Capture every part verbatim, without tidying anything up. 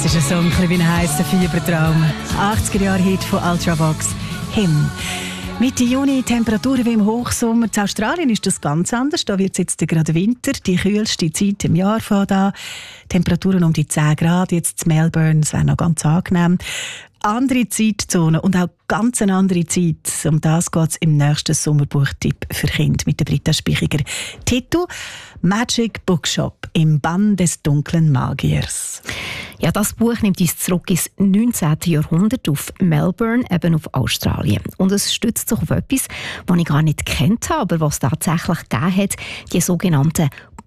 Das ist ein Song, ein bisschen wie ein heisser Fiebertraum. achtziger-Jahre-Hit von Ultravox, «Him». Mitte Juni, Temperaturen wie im Hochsommer. In Australien ist das ganz anders. Da wird es jetzt gerade Winter, die kühlste Zeit im Jahr von da. Temperaturen um die zehn Grad, jetzt in Melbourne, das wäre noch ganz angenehm. Andere Zeitzone und auch ganz eine andere Zeit. Um das geht es im nächsten Sommerbuchtipp für Kinder mit der Britta Spichiger. Titel «Magic Bookshop» im Bann des dunklen Magiers. Ja, das Buch nimmt uns zurück ins neunzehnten. Jahrhundert auf Melbourne, eben auf Australien. Und es stützt sich auf etwas, das ich gar nicht kennt habe, aber was es tatsächlich gegeben hat, die sogenannten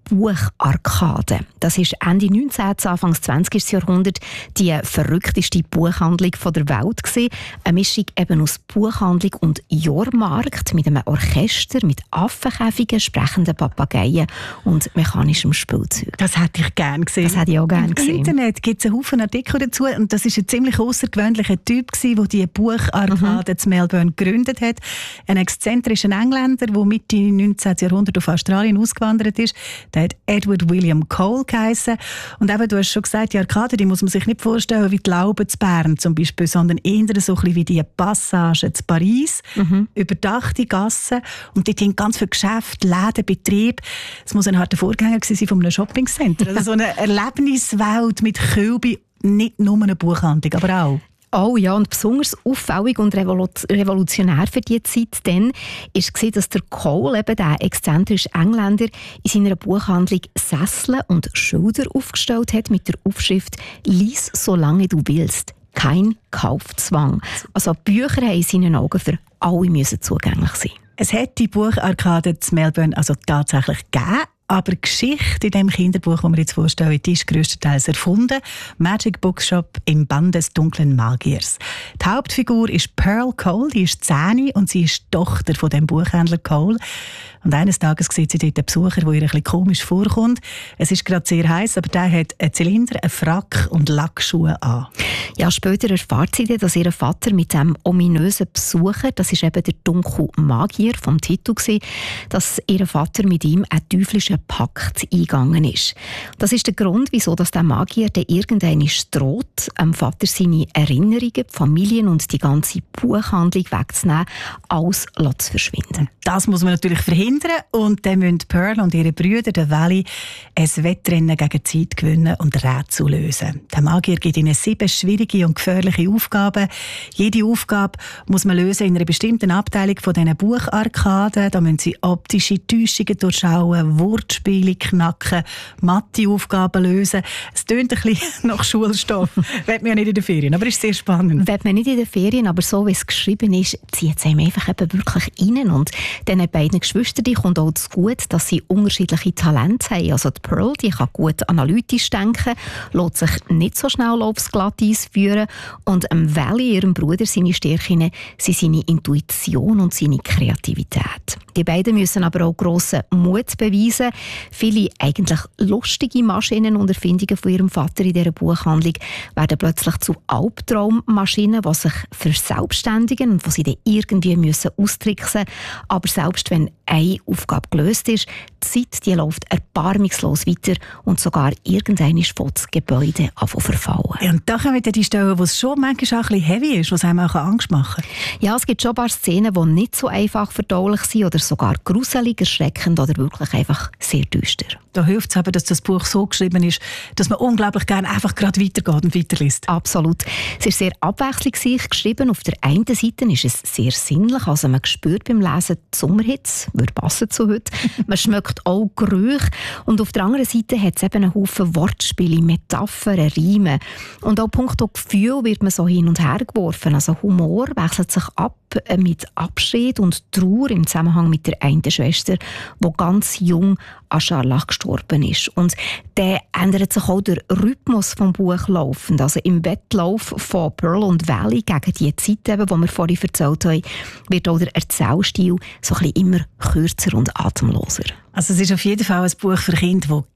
Bucharkade. Das ist Ende neunzehnten. Anfang zwanzigsten. Jahrhundert die verrückteste Buchhandlung der Welt gewesen. Eine Mischung eben aus Buchhandlung und Jahrmarkt mit einem Orchester, mit Affenkäfigen, sprechenden Papageien und mechanischem Spielzeug. Das hätte ich gerne gesehen. Das hätte ich auch gerne Im gesehen. Im Internet gibt es einen Haufen Artikel dazu und das ist ein ziemlich außergewöhnlicher Typ gewesen, der die Bucharkade mhm. in Melbourne gegründet hat. Ein exzentrischer Engländer, der Mitte neunzehnten. Jahrhundert auf Australien ausgewandert ist. Der hat Edward William Cole geheissen. Und eben, du hast schon gesagt, die Arkade, die muss man sich nicht vorstellen wie die Lauben zu Bern zum Beispiel, sondern eher so ein bisschen wie die Passage zu Paris, mhm. überdachte Gassen. Und dort sind ganz viele Geschäfte, Läden, Betriebe. Es muss ein harter Vorgänger sein von einem Shoppingcenter. Also so eine Erlebniswelt mit Kölbi, nicht nur eine Buchhandlung, aber auch. Oh ja, und besonders auffällig und revolutionär für diese Zeit dann war, dass der Cole, eben der exzentrische Engländer, in seiner Buchhandlung Sessel und Schilder aufgestellt hat mit der Aufschrift «Lies, solange du willst. Kein Kaufzwang». Also Bücher haben in seinen Augen für alle müssen zugänglich sein. Es hat die Bucharkade in Melbourne also tatsächlich gegeben. Aber die Geschichte in dem Kinderbuch, das wir jetzt vorstellen, die ist grösstenteils erfunden. «Magic Bookshop» im Bann des dunklen Magiers. Die Hauptfigur ist Pearl Cole, die ist zehn und sie ist Tochter von dem Buchhändler Cole. Und eines Tages sieht sie dort einen Besucher, der ihr ein bisschen komisch vorkommt. Es ist gerade sehr heiß, aber der hat einen Zylinder, einen Frack und Lackschuhe an. Ja, später erfahrt sie dann, dass ihr Vater mit dem ominösen Besucher, das ist eben der dunkle Magier vom Titel gewesen, dass ihr Vater mit ihm einen teuflischen Pakt eingegangen ist. Das ist der Grund, wieso dass der Magier dann irgendwann droht, dem Vater seine Erinnerungen, die Familien und die ganze Buchhandlung wegzunehmen, alles zu verschwinden. Das muss man natürlich verhindern und dann müssen Pearl und ihre Brüder, der Valley, ein Wettrennen gegen die Zeit gewinnen und Rätsel lösen. Der Magier gibt ihnen sieben schwierige und gefährliche Aufgaben. Jede Aufgabe muss man lösen in einer bestimmten Abteilung von diesen Bucharkaden. Da müssen sie optische Täuschungen durchschauen, Wortspiele knacken, Mathe-Aufgaben lösen. Es tönt ein bisschen nach Schulstoff. Will man ja nicht in den Ferien, aber ist sehr spannend. Will man nicht in den Ferien, aber so wie es geschrieben ist, zieht es einem einfach eben wirklich rein. Und diesen beiden Geschwistern kommt auch zu gut, dass sie unterschiedliche Talente haben. Also die Pearl, die kann gut analytisch denken, lässt sich nicht so schnell aufs Glatteis führen. Und ähm, Valley, ihrem Bruder, seine Stärken sind seine Intuition und seine Kreativität. Die beiden müssen aber auch grossen Mut beweisen. Viele eigentlich lustige Maschinen und Erfindungen von ihrem Vater in dieser Buchhandlung werden plötzlich zu Albtraummaschinen, die sich verselbstständigen und die sie dann irgendwie müssen austricksen müssen. Aber selbst wenn eine Aufgabe gelöst ist, die Zeit die läuft erbarmungslos weiter und sogar irgendwann ist das Gebäude an zu verfallen. Ja, und da kommen wir die Stellen, wo es schon manchmal auch ein bisschen heavy ist, was einem auch Angst machen kann. Ja, es gibt schon ein paar Szenen, die nicht so einfach verdaulich sind oder sogar gruselig, erschreckend oder wirklich einfach sehr düster. Da hilft es aber, dass das Buch so geschrieben ist, dass man unglaublich gerne einfach gerade weitergeht und weiterliest. Absolut. Es ist sehr abwechslungsreich geschrieben. Auf der einen Seite ist es sehr sinnlich, also man spürt beim Lesen die Sommerhitze, würde passen zu heute. Man schmeckt auch Gerüche. Und auf der anderen Seite hat es eben einen Haufen Wortspiele, Metaphern, Reime. Und auch punkto Gefühl wird man so hin und her geworfen. Also Humor wechselt sich ab mit Abschied und Trauer im Zusammenhang mit der einen Schwester, die ganz jung an Scharlach gestorben ist. Und dann ändert sich auch der Rhythmus vom Buch laufend. Also im Wettlauf von Pearl und Valley gegen die Zeit, die wir vorhin erzählt haben, wird auch der Erzählstil so ein bisschen immer kürzer und atemloser. Also es ist auf jeden Fall ein Buch für Kinder, das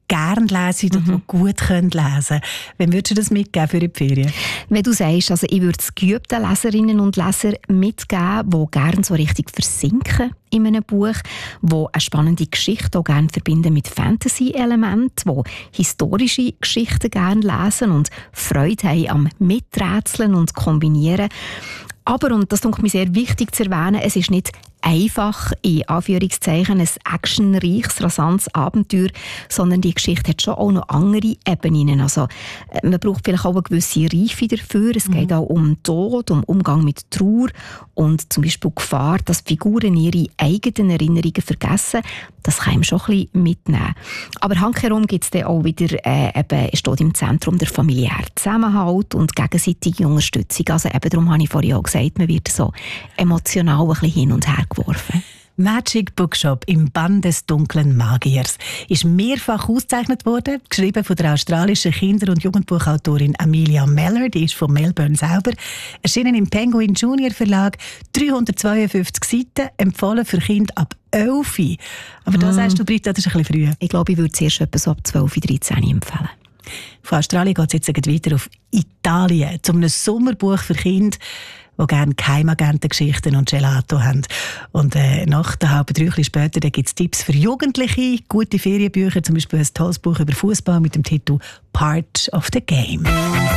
gerne lesen und mhm. die gut können lesen. Wem würdest du das mitgeben für die Ferien? Wenn du sagst, also ich würde es geübten Leserinnen und Leser mitgeben, die gerne so richtig versinken in einem Buch, die eine spannende Geschichte auch gerne verbinden mit Fantasy-Elementen, die historische Geschichten gerne lesen und Freude haben am Miträtseln und Kombinieren. Aber, und das ist mir sehr wichtig zu erwähnen, es ist nicht einfach, in Anführungszeichen, ein actionreiches, rasantes Abenteuer, sondern die Geschichte hat schon auch noch andere Ebenen. Also, man braucht vielleicht auch eine gewisse Reife dafür. Es geht mhm. auch um Tod, um Umgang mit Trauer und zum Beispiel Gefahr, dass Figuren ihre eigenen Erinnerungen vergessen. Das kann man schon ein bisschen mitnehmen. Aber handherum gibt es dann auch wieder, äh, eben, steht im Zentrum der familiäre Zusammenhalt und gegenseitige Unterstützung. Also eben darum habe ich vorhin auch gesagt, man wird so emotional ein bisschen hin und her geworfen. Magic Bookshop im Bann des dunklen Magiers ist mehrfach ausgezeichnet worden, geschrieben von der australischen Kinder- und Jugendbuchautorin Amelia Mellor, die ist von Melbourne selber, erschienen im Penguin Junior Verlag, dreihundertzweiundfünfzig Seiten, empfohlen für Kinder ab elf. Aber da mm. sagst du, Britta, das ist ein bisschen früh. Ich glaube, ich würde es erst etwa so ab zwölf, dreizehn empfehlen. Von Australien geht es jetzt weiter auf Italien, zu einem Sommerbuch für Kinder, die gerne Geheimagentengeschichten und Gelato haben. Und äh, nach der halben drei später gibt es Tipps für Jugendliche, gute Ferienbücher, zum Beispiel ein tolles Buch über Fußball mit dem Titel «Part of the Game».